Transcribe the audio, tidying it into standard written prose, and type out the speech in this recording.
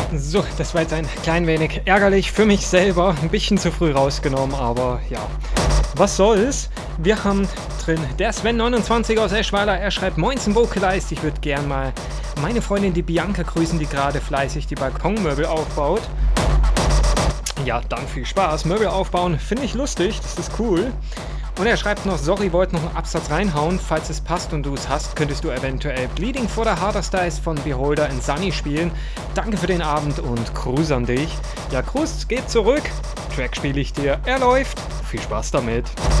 So, das war jetzt ein klein wenig ärgerlich für mich selber. Ein bisschen zu früh rausgenommen, aber ja. Was soll's? Wir haben drin der Sven29 aus Eschweiler. Er schreibt: Moinsen Vocalized. Ich würde gern mal meine Freundin, die Bianca, grüßen, die gerade fleißig die Balkonmöbel aufbaut. Ja, dann viel Spaß. Möbel aufbauen finde ich lustig. Das ist cool. Und er schreibt noch: Sorry, wollte noch einen Absatz reinhauen. Falls es passt und du es hast, könntest du eventuell Bleeding for the Harder Styles von Beholder and Sunny spielen. Danke für den Abend und Gruß an dich. Ja, Gruß geht zurück. Track spiele ich dir. Er läuft. Viel Spaß damit.